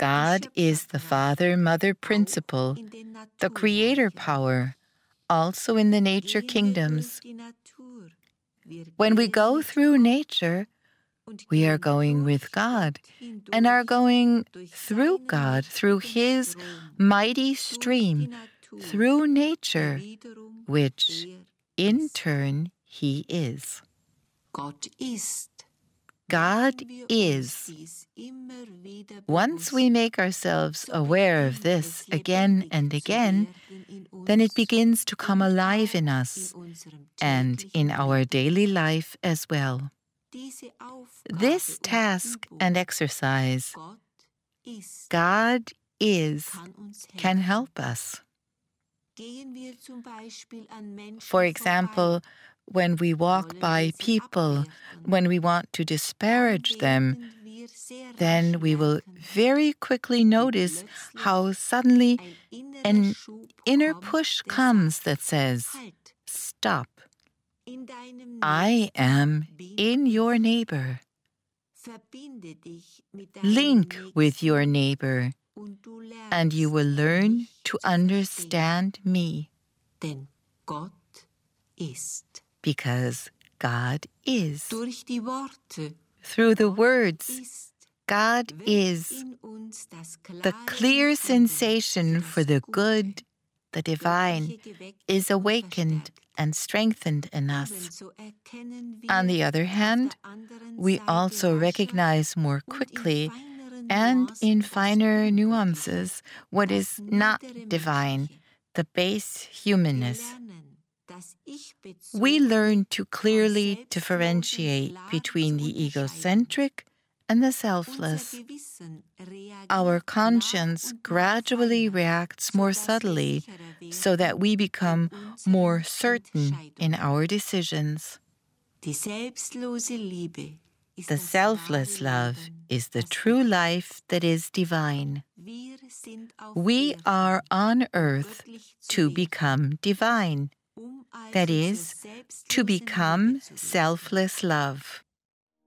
God is the Father-Mother principle, the creator power, also in the nature kingdoms. When we go through nature, we are going with God and are going through God, through His mighty stream, through nature, which in turn He is. God is. Once we make ourselves aware of this again and again, then it begins to come alive in us and in our daily life as well. This task and exercise, God is, can help us. For example, when we walk by people, when we want to disparage them, then we will very quickly notice how suddenly an inner push comes that says, "Stop. I am in your neighbor. Link with your neighbor, and you will learn to understand me." Because God is. Through the words, God is. The clear sensation for the good, the divine, is awakened and strengthened in us. On the other hand, we also recognize more quickly and in finer nuances what is not divine, the base humanness. We learn to clearly differentiate between the egocentric and the selfless. Our conscience gradually reacts more subtly so that we become more certain in our decisions. The selfless love is the true life that is divine. We are on earth to become divine. That is, to become selfless love.